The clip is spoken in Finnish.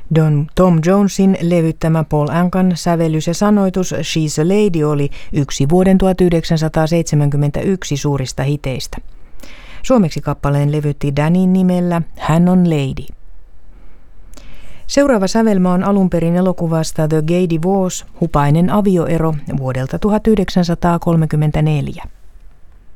Tom Jonesin levyttämä Paul Ankan sävellys ja sanoitus She's a Lady oli yksi vuoden 1971 suurista hiteistä. Suomeksi kappaleen levytti Danin nimellä Hän on Lady. Seuraava sävelmä on alun perin elokuvasta The Gay Divorce, hupainen avioero vuodelta 1934.